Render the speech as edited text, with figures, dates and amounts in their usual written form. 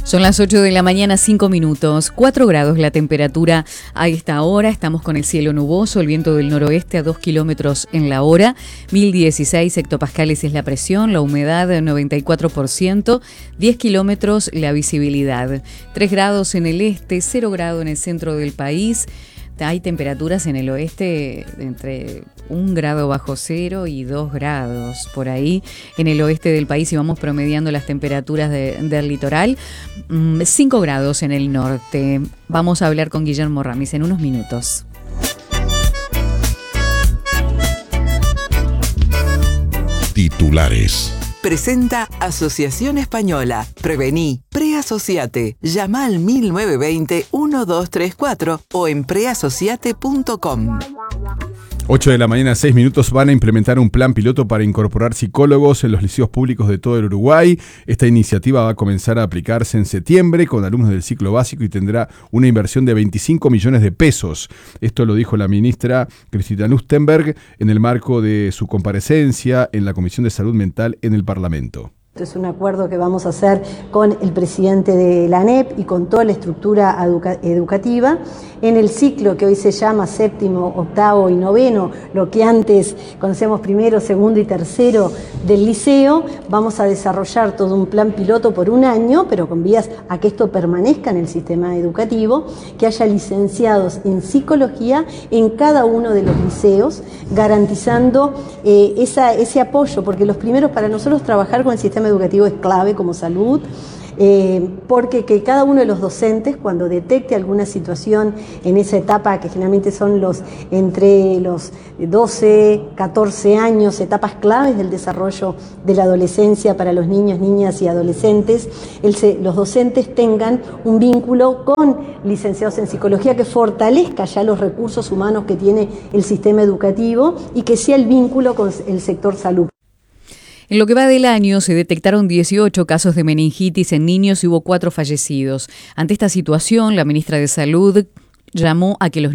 Son las 8 de la mañana, 5 minutos, 4 grados la temperatura a esta hora. Estamos con el cielo nuboso, el viento del noroeste a 2 kilómetros en la hora, 1016 hectopascales es la presión, la humedad 94%, 10 kilómetros la visibilidad. 3 grados en el este, 0 grado en el centro del país. Hay temperaturas en el oeste entre 1 grado bajo cero y 2 grados por ahí en el oeste del país, y vamos promediando las temperaturas del litoral. 5 grados en el norte. Vamos a hablar con Guillermo Ramis en unos minutos. Titulares. Presenta Asociación Española. Prevení. Preasociate. Llama al 1920-1234 o en preasociate.com. 8 de la mañana, 6 minutos. Van a implementar un plan piloto para incorporar psicólogos en los liceos públicos de todo el Uruguay. Esta iniciativa va a comenzar a aplicarse en septiembre con alumnos del ciclo básico y tendrá una inversión de 25 millones de pesos. Esto lo dijo la ministra Cristina Lustenberg en el marco de su comparecencia en la Comisión de Salud Mental en el Parlamento. Es un acuerdo que vamos a hacer con el presidente de la ANEP y con toda la estructura educativa en el ciclo que hoy se llama séptimo, octavo y noveno, lo que antes conocemos primero, segundo y tercero del liceo. Vamos a desarrollar todo un plan piloto por un año, pero con vías a que esto permanezca en el sistema educativo, que haya licenciados en psicología en cada uno de los liceos, garantizando ese apoyo, porque los primeros para nosotros trabajar con el sistema educativo es clave como salud, porque que cada uno de los docentes, cuando detecte alguna situación en esa etapa, que generalmente son entre los 12, 14 años, etapas claves del desarrollo de la adolescencia para los niños, niñas y adolescentes, los docentes tengan un vínculo con licenciados en psicología que fortalezca ya los recursos humanos que tiene el sistema educativo y que sea el vínculo con el sector salud. En lo que va del año se detectaron 18 casos de meningitis en niños y hubo 4 fallecidos. Ante esta situación, la ministra de Salud llamó a que los